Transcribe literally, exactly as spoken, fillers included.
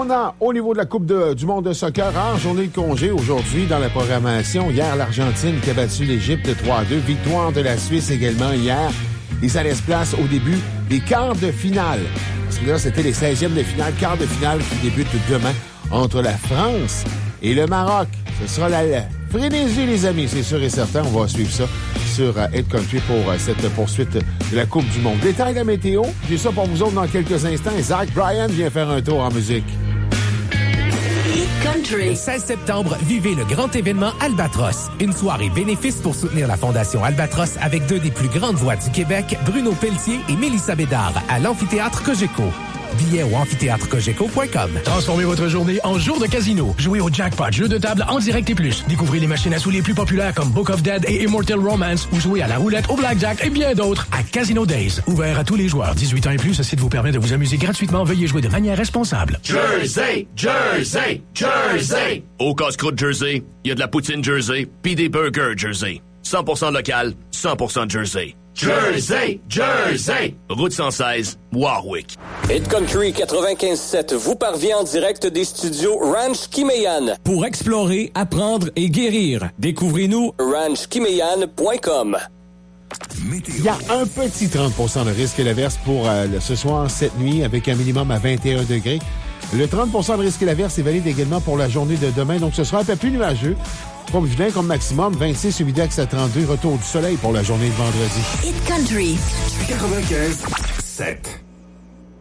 Cependant, au niveau de la Coupe de, du monde de soccer, en journée de congé aujourd'hui dans la programmation, hier, l'Argentine qui a battu l'Égypte trois à deux. Victoire de la Suisse également hier. Et ça laisse place au début des quarts de finale. Parce que là, c'était les seizièmes de finale, quarts de finale qui débutent demain entre la France et le Maroc. Ce sera la, la frénésie, les amis, c'est sûr et certain. On va suivre ça sur uh, Hit Country pour uh, cette poursuite de la Coupe du monde. Détail de la météo, j'ai ça pour vous autres dans quelques instants. Zach Bryan vient faire un tour en musique. Le seize septembre, vivez le grand événement Albatros. Une soirée bénéfice pour soutenir la Fondation Albatros avec deux des plus grandes voix du Québec, Bruno Pelletier et Mélissa Bédard, à l'Amphithéâtre Cogeco. Billets au amphithéâtre cogeco point com. Transformez votre journée en jour de casino. Jouez au jackpot, jeu de table en direct et plus. Découvrez les machines à sous les plus populaires comme Book of Dead et Immortal Romance ou jouez à la roulette, au blackjack et bien d'autres à Casino Days. Ouvert à tous les joueurs. dix-huit ans et plus, ce site vous permet de vous amuser gratuitement. Veuillez jouer de manière responsable. Jersey! Jersey! Jersey! Au casse-croûte Jersey, il y a de la poutine Jersey puis des burgers Jersey. cent pour cent local, cent pour cent Jersey. Jersey! Jersey! Route cent seize, Warwick. Hit Country quatre-vingt-quinze sept vous parvient en direct des studios Ranch Kimeyan. Pour explorer, apprendre et guérir, découvrez-nous ranch kimeyan point com. Il y a un petit trente pour cent de risque d'averse pour euh, ce soir, cette nuit, avec un minimum à vingt et un degrés. Le trente pour cent de risque d'averse est valide également pour la journée de demain, donc ce sera un peu plus nuageux. Providencia comme maximum, vingt-six, Humidex à trente-deux. Retour du soleil pour la journée de vendredi. Hit Country. quatre-vingt-quinze sept.